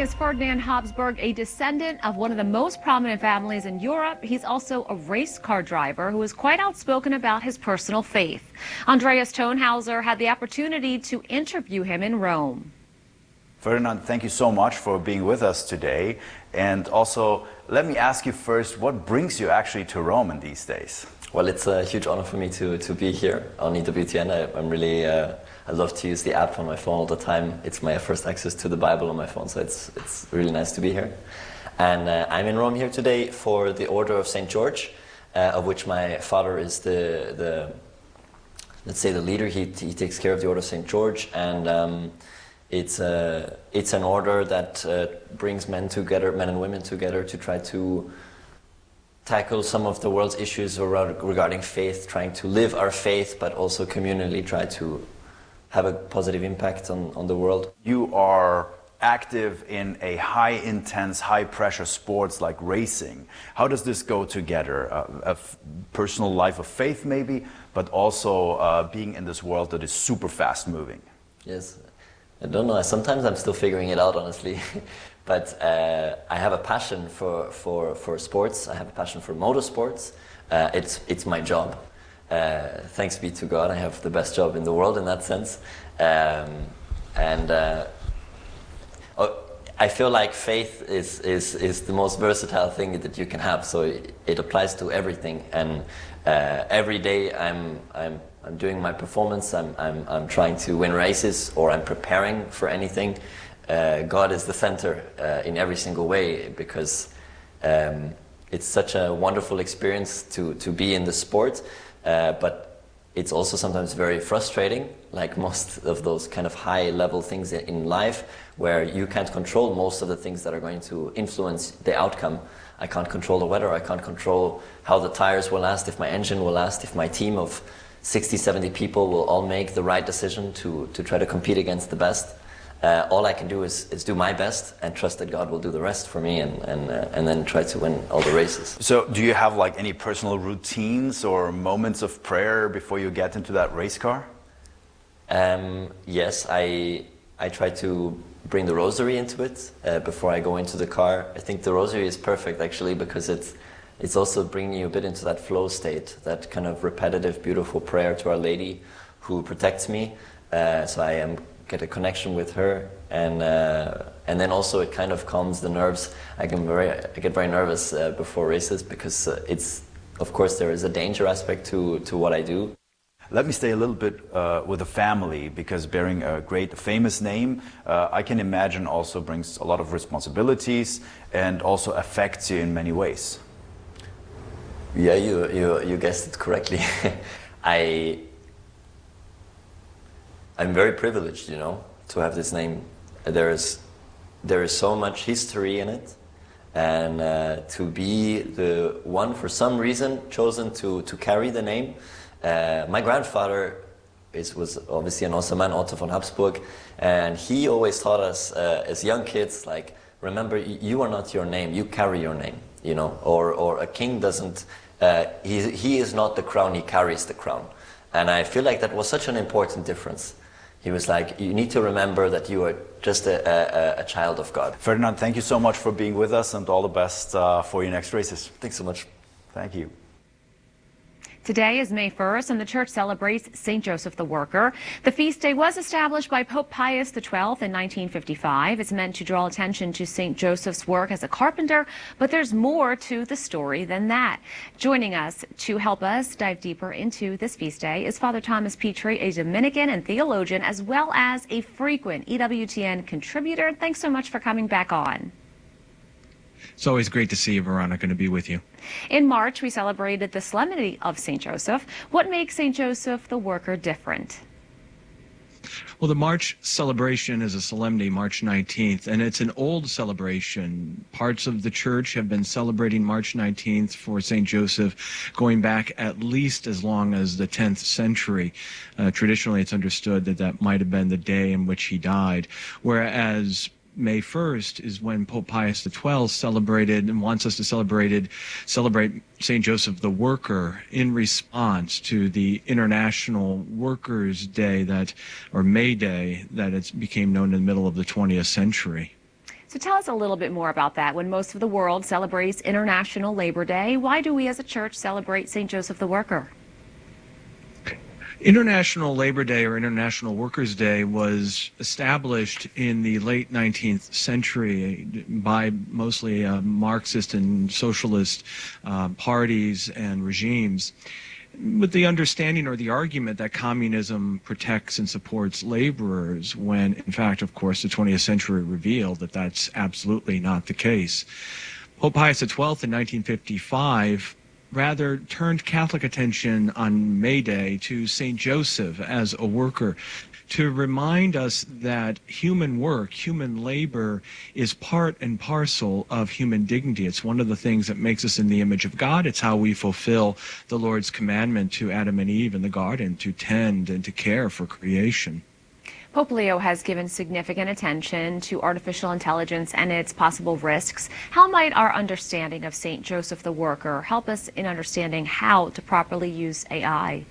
is Ferdinand Habsburg, a descendant of one of the most prominent families in Europe. He's also a race car driver who is quite outspoken about his personal faith. Andreas Tonhauser had the opportunity to interview him in Rome. Ferdinand, thank you so much for being with us today. And also, let me ask you first, what brings you actually to Rome in these days? Well, it's a huge honor for me to be here on EWTN. I'm really, I love to use the app on my phone all the time. It's my first access to the Bible on my phone, so it's really nice to be here. And I'm in Rome here today for the Order of St. George, of which my father is the let's say the leader. He takes care of the Order of St. George, and it's an order that brings men and women together to try to tackle some of the world's issues regarding faith, trying to live our faith, but also communally try to have a positive impact on the world. You are active in a high-intense, high-pressure sports like racing. How does this go together? A personal life of faith maybe, but also being in this world that is super fast-moving. Yes. I don't know. Sometimes I'm still figuring it out, honestly. But I have a passion for sports. I have a passion for motorsports. It's my job. Thanks be to God, I have the best job in the world in that sense. I feel like faith is the most versatile thing that you can have. So it applies to everything. And every day I'm doing my performance. I'm trying to win races, or I'm preparing for anything. God is the center in every single way, because it's such a wonderful experience to be in the sport, but it's also sometimes very frustrating, like most of those kind of high-level things in life, where you can't control most of the things that are going to influence the outcome. I can't control the weather, I can't control how the tires will last, if my engine will last, if my team of 60, 70 people will all make the right decision to try to compete against the best. All I can do is do my best and trust that God will do the rest for me, and then try to win all the races. So do you have like any personal routines or moments of prayer before you get into that race car? Yes, I try to bring the rosary into it before I go into the car. I think the rosary is perfect actually, because it's also bringing you a bit into that flow state, that kind of repetitive, beautiful prayer to Our Lady who protects me. So I get a connection with her, and then also it kind of calms the nerves. I get very nervous before races, because of course there is a danger aspect to what I do. Let me stay a little bit with the family, because bearing a great famous name, I can imagine also brings a lot of responsibilities and also affects you in many ways. Yeah, you guessed it correctly. I'm very privileged, to have this name. There is so much history in it, and to be the one, for some reason, chosen to carry the name. My grandfather was obviously an awesome man, Otto von Habsburg, and he always taught us as young kids, like, remember, you are not your name, you carry your name, or a king doesn't, he is not the crown, he carries the crown. And I feel like that was such an important difference. He was like, you need to remember that you are just a child of God. Ferdinand, thank you so much for being with us, and all the best for your next races. Thanks so much. Thank you. Today is May 1st, and the church celebrates St. Joseph the Worker. The feast day was established by Pope Pius XII in 1955. It's meant to draw attention to St. Joseph's work as a carpenter, but there's more to the story than that. Joining us to help us dive deeper into this feast day is Father Thomas Petri, a Dominican and theologian, as well as a frequent EWTN contributor. Thanks so much for coming back on. It's always great to see you, Veronica, and to be with you. In March, we celebrated the Solemnity of St. Joseph. What makes St. Joseph the Worker different? Well, the March celebration is a solemnity, March 19th, and it's an old celebration. Parts of the church have been celebrating March 19th for St. Joseph going back at least as long as the 10th century. Traditionally, it's understood that might have been the day in which he died, whereas May 1st is when Pope Pius XII celebrated and wants us to celebrate St. Joseph the Worker in response to the International Workers' Day, or May Day, that it became known in the middle of the 20th century. So tell us a little bit more about that. When most of the world celebrates International Labor Day, why do we as a church celebrate St. Joseph the Worker? International Labor Day or International Workers' Day was established in the late 19th century by mostly Marxist and socialist parties and regimes, with the understanding or the argument that communism protects and supports laborers, when in fact, of course, the 20th century revealed that that's absolutely not the case. Pope Pius XII in 1955 rather turned Catholic attention on May Day to St. Joseph as a worker, to remind us that human work, human labor, is part and parcel of human dignity. It's one of the things that makes us in the image of God. It's how we fulfill the Lord's commandment to Adam and Eve in the garden to tend and to care for creation. Pope Leo has given significant attention to artificial intelligence and its possible risks. How might our understanding of St. Joseph the Worker help us in understanding how to properly use AI?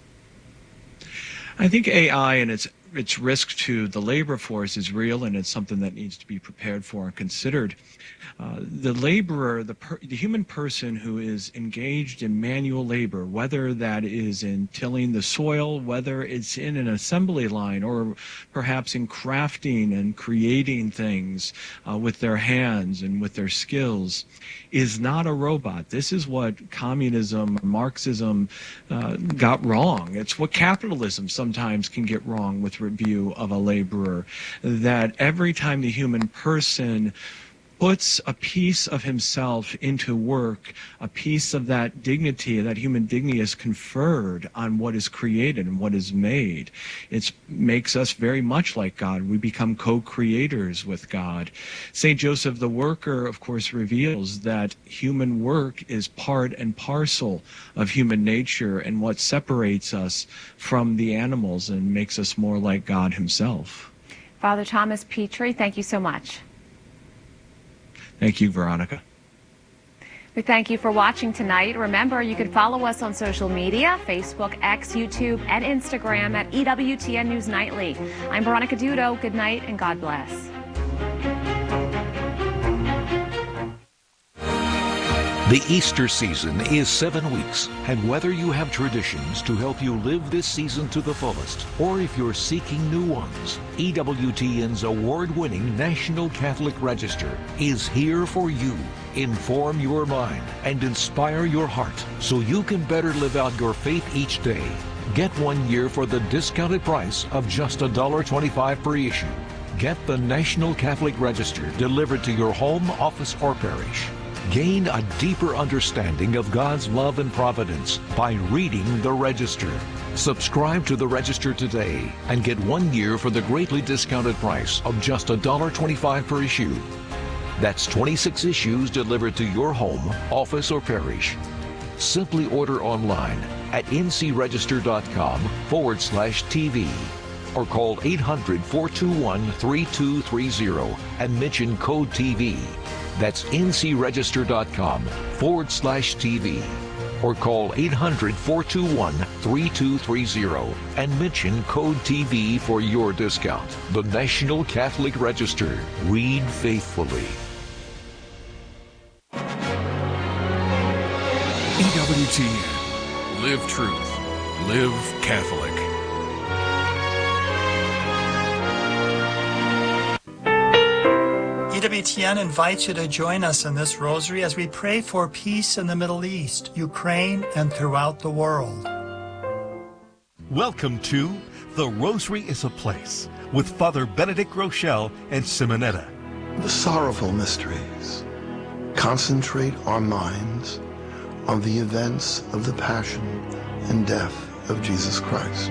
I think AI and its risk to the labor force is real, and it's something that needs to be prepared for and considered. The laborer, the human person who is engaged in manual labor, whether that is in tilling the soil, whether it's in an assembly line, or perhaps in crafting and creating things with their hands and with their skills, is not a robot. This is what communism, Marxism got wrong. It's what capitalism sometimes can get wrong with review of a laborer, that every time the human person puts a piece of himself into work, a piece of that dignity, that human dignity is conferred on what is created and what is made. It makes us very much like God. We become co-creators with God. St. Joseph the Worker, of course, reveals that human work is part and parcel of human nature and what separates us from the animals and makes us more like God himself. Father Thomas Petrie, thank you so much. Thank you, Veronica. We thank you for watching tonight. Remember, you can follow us on social media, Facebook, X, YouTube, and Instagram at EWTN News Nightly. I'm Veronica Dudo. Good night and God bless. The Easter season is 7 weeks, and whether you have traditions to help you live this season to the fullest, or if you're seeking new ones, EWTN's award-winning National Catholic Register is here for you. Inform your mind and inspire your heart so you can better live out your faith each day. Get 1 year for the discounted price of just $1.25 per issue. Get the National Catholic Register delivered to your home, office, or parish. Gain a deeper understanding of God's love and providence by reading the Register. Subscribe to the Register today and get 1 year for the greatly discounted price of just $1.25 per issue. That's 26 issues delivered to your home, office, or parish. Simply order online at ncregister.com/TV or call 800-421-3230 and mention code TV. That's ncregister.com/TV or call 800-421-3230 and mention code TV for your discount. The National Catholic Register. Read faithfully. EWTN. Live truth. Live Catholic. EWTN invites you to join us in this rosary as we pray for peace in the Middle East, Ukraine, and throughout the world. Welcome to The Rosary is a Place with Father Benedict Rochelle and Simonetta. The sorrowful mysteries concentrate our minds on the events of the passion and death of Jesus Christ.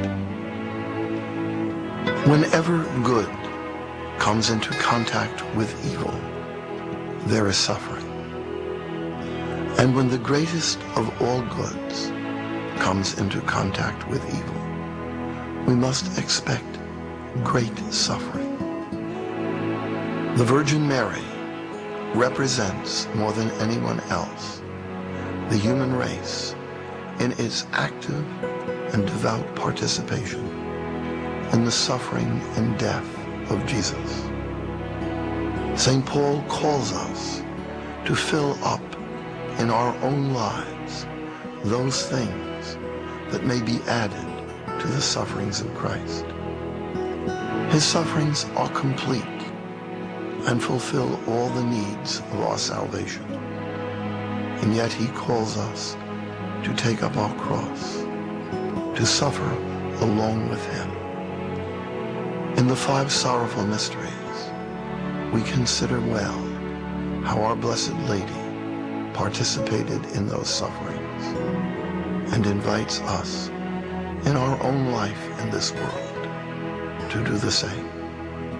Whenever good comes into contact with evil, there is suffering. And when the greatest of all goods comes into contact with evil, we must expect great suffering. The Virgin Mary represents more than anyone else the human race in its active and devout participation in the suffering and death of Jesus. St. Paul calls us to fill up in our own lives those things that may be added to the sufferings of Christ. His sufferings are complete and fulfill all the needs of our salvation. And yet he calls us to take up our cross, to suffer along with him. In the 5 sorrowful mysteries, we consider well how our Blessed Lady participated in those sufferings and invites us in our own life in this world to do the same.